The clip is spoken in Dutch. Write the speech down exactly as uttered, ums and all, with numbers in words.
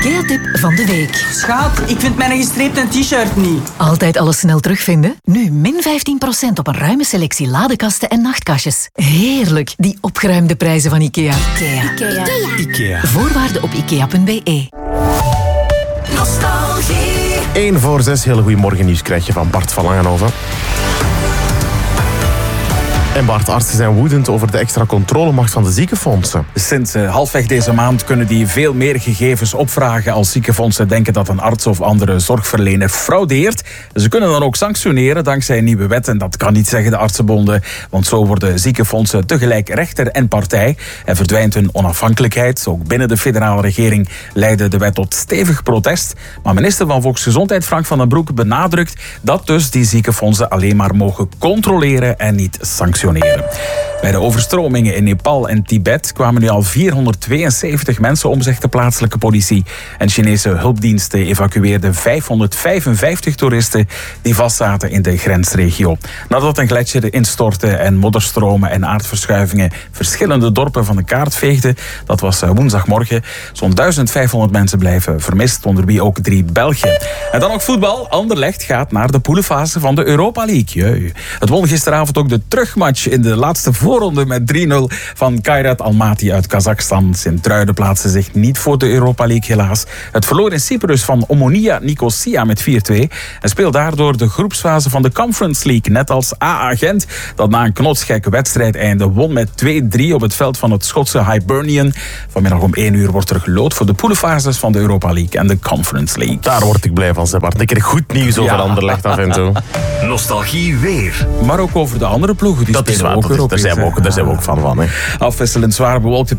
IKEA-tip van de week. Schat, ik vind mijn gestreepte t-shirt niet. Altijd alles snel terugvinden? Nu min vijftien procent op een ruime selectie ladekasten en nachtkastjes. Heerlijk, die opgeruimde prijzen van IKEA. IKEA. IKEA. IKEA. Voorwaarden op ikea punt b e. Nostalgie. één voor zes, hele goede morgennieuws krijg je van Bart van Langenhoven. En Bart, artsen zijn woedend over de extra controlemacht van de ziekenfondsen. Sinds uh, halfweg deze maand kunnen die veel meer gegevens opvragen als ziekenfondsen denken dat een arts of andere zorgverlener fraudeert. Ze kunnen dan ook sanctioneren dankzij een nieuwe wet en dat kan niet, zeggen de artsenbonden. Want zo worden ziekenfondsen tegelijk rechter en partij en verdwijnt hun onafhankelijkheid. Ook binnen de federale regering leidde de wet tot stevig protest. Maar minister van Volksgezondheid Frank van den Broek benadrukt dat dus die ziekenfondsen alleen maar mogen controleren en niet sanctioneren. Bij de overstromingen in Nepal en Tibet kwamen nu al vierhonderdtweeënzeventig mensen om, zegt de plaatselijke politie. En Chinese hulpdiensten evacueerden vijfhonderdvijfenvijftig toeristen die vastzaten in de grensregio. Nadat een gletsjer instortte en modderstromen en aardverschuivingen verschillende dorpen van de kaart veegden, dat was woensdagmorgen, zo'n duizend vijfhonderd mensen blijven vermist, onder wie ook drie Belgen. En dan nog voetbal. Anderlecht gaat naar de poelenfase van de Europa League. Jee. Het won gisteravond ook de terugmatch in de laatste voorronde met drie nul van Kairat Almaty uit Kazachstan. Sint-Truiden plaatste zich niet voor de Europa League, helaas. Het verloor in Cyprus van Omonia Nicosia met vier twee en speelt daardoor de groepsfase van de Conference League, net als A A Gent, dat na een knotsgekke wedstrijdeinde won met twee drie op het veld van het Schotse Hibernian. Vanmiddag om één uur wordt er gelood voor de poelenfases van de Europa League en de Conference League. Daar word ik blij van, Sebart. Een keer goed nieuws over Ja. Anderlecht af en toe. Nostalgie weer. Maar ook over de andere ploegen. Die Dat is spelen waar, ook dat is- Europees, daar zijn we hè. ook, daar zijn we ook van van. Hè. Afwisselend zwaar bewolkte